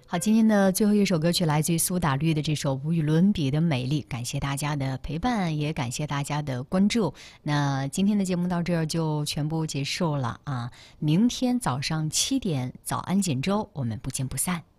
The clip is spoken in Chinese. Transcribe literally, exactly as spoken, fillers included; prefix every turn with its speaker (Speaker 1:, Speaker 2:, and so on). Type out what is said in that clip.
Speaker 1: 好，今天的最后一首歌曲来自于苏打绿的这首无与伦比的美丽，感谢大家的陪伴，也感谢大家的关注。那今天的节目到这儿就全部结束了啊！明天早上七点早安锦州，我们不见不散。